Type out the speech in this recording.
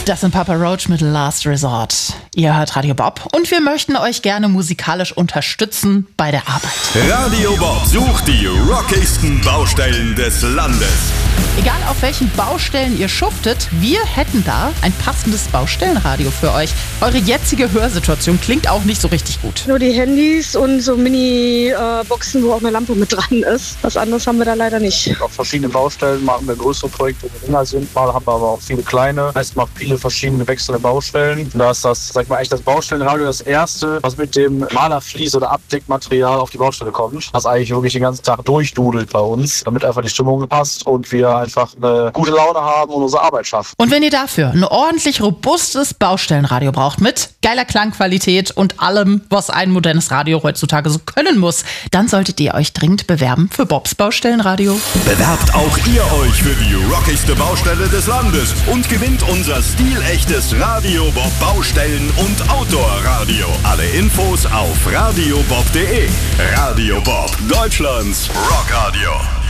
Das sind Papa Roach mit Last Resort. Ihr hört Radio Bob und wir möchten euch gerne musikalisch unterstützen bei der Arbeit. Radio Bob sucht die rockigsten Baustellen des Landes. Egal auf welchen Baustellen ihr schuftet, wir hätten da ein passendes Baustellenradio für euch. Eure jetzige Hörsituation klingt auch nicht so richtig gut. Nur die Handys und so Mini-Boxen, wo auch eine Lampe mit dran ist. Was anderes haben wir da leider nicht. Auf verschiedenen Baustellen machen wir größere Projekte, die länger sind. Mal haben wir aber auch viele kleine. Heißt, macht viele verschiedene wechselnde Baustellen. Und da ist das, sag ich mal, echt das Baustellenradio das erste, was mit dem Malerflies oder Abdeckmaterial auf die Baustelle kommt. Das eigentlich wirklich den ganzen Tag durchdudelt bei uns, damit einfach die Stimmung passt und wir einfach eine gute Laune haben und unsere Arbeit schaffen. Und wenn ihr dafür ein ordentlich robustes Baustellenradio braucht mit geiler Klangqualität und allem, was ein modernes Radio heutzutage so können muss, dann solltet ihr euch dringend bewerben für Bobs Baustellenradio. Bewerbt auch ihr euch für die rockigste Baustelle des Landes und gewinnt unser stilechtes Radio Bob Baustellen- und Outdoor-Radio. Alle Infos auf radiobob.de. Radio Bob, Deutschlands Rockradio.